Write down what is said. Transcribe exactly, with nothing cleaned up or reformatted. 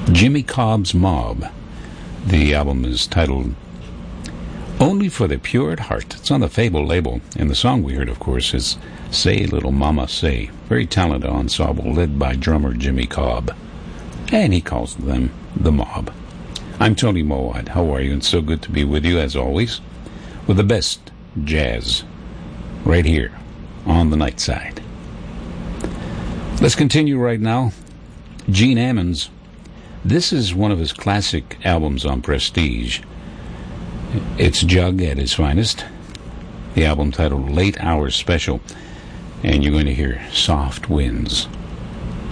Jimmy Cobb's Mob. The album is titled Only for the Pure at Heart. It's on the Fable label, and the song we heard, of course, is Say Little Mama Say. Very talented ensemble led by drummer Jimmy Cobb, and he calls them the Mob. I'm Tony Mowat. How are you? It's so good to be with you, as always, with the best jazz right here on the night side. Let's continue right now. Gene Ammons. This is one of his classic albums on Prestige. It's Jug at his finest. The album titled Late Hours Special. And you're going to hear Soft Winds.